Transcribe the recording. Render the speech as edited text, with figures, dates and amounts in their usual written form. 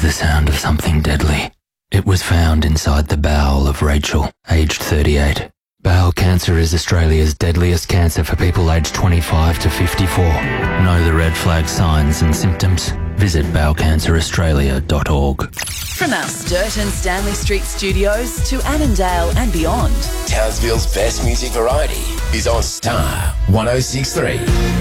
the sound of something deadly. It was found inside the bowel of Rachel, aged 38. Bowel cancer is Australia's deadliest cancer for people aged 25 to 54. Know the red flag signs and symptoms? Visit bowelcanceraustralia.org. From our Sturt and Stanley Street studios to Annandale and beyond. Townsville's best music variety is on Star 106.3.